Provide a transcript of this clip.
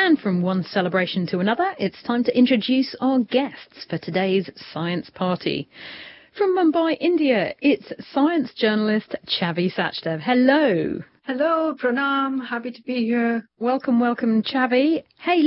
And from one celebration to another, it's time to introduce our guests for today's Science Party. From Mumbai, India, it's science journalist Chavi Sachdev. Hello. Hello, Pranam. Happy to be here. Welcome, Chavi. Hey,